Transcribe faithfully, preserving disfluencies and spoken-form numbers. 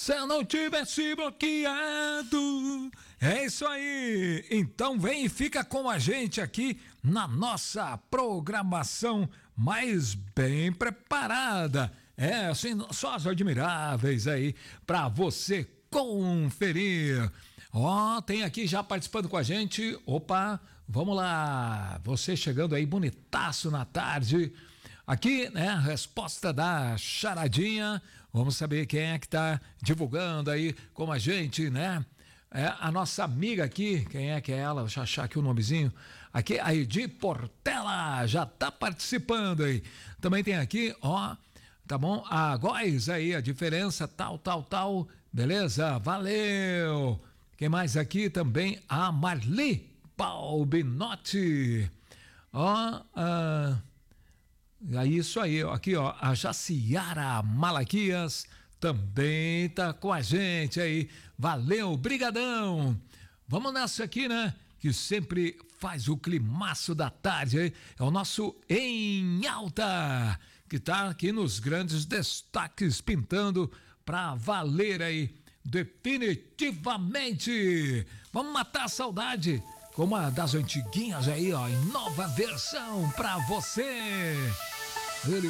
Se eu não tivesse bloqueado. É isso aí. Então vem e fica com a gente aqui na nossa programação mais bem preparada. É, assim, só as admiráveis aí pra você conferir. Ó, oh, tem aqui já participando com a gente. Opa, vamos lá. Você chegando aí bonitaço na tarde. Aqui, né, a resposta da charadinha. Vamos saber quem é que tá divulgando aí com a gente, né? É a nossa amiga aqui, quem é que é ela? Deixa eu achar aqui o nomezinho. Aqui, a Edi Portela, já tá participando aí. Também tem aqui, ó, tá bom? A Góis aí, a diferença, tal, tal, tal. Beleza? Valeu! Quem mais aqui também? A Marli Balbinotti. Ó, ah, é isso aí, ó, aqui, ó, a Jaciara Malaquias também tá com a gente aí. Valeu, brigadão. Vamos nessa aqui, né? Que sempre faz o climaço da tarde aí. É o nosso Em Alta, que tá aqui nos grandes destaques, pintando pra valer aí, definitivamente. Vamos matar a saudade com uma das antiguinhas aí, ó, em nova versão pra você. Ele